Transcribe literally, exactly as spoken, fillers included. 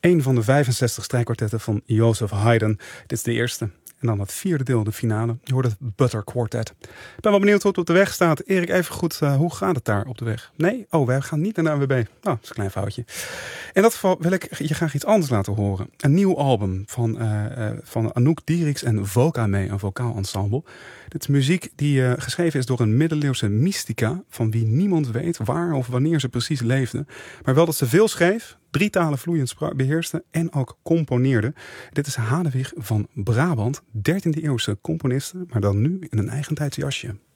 Een van de vijfenzestig strijkkwartetten van Joseph Haydn. Dit is de eerste. En dan het vierde deel, de finale. Je hoort het Butter Quartet. Ik ben wel benieuwd hoe het op de weg staat. Erik, even goed, uh, hoe gaat het daar op de weg? Nee? Oh, wij gaan niet naar de A N W B. Oh, dat is een klein foutje. In dat geval wil ik je graag iets anders laten horen. Een nieuw album van, uh, uh, van Anouk Dieriks en Voca mee, een vocaal ensemble. Dit is muziek die uh, geschreven is door een middeleeuwse mystica, van wie niemand weet waar of wanneer ze precies leefde. Maar wel dat ze veel schreef, drie talen vloeiend beheerste en ook componeerde. Dit is Hadewig van Brabant, dertiende eeuwse componiste, maar dan nu in een eigentijds jasje.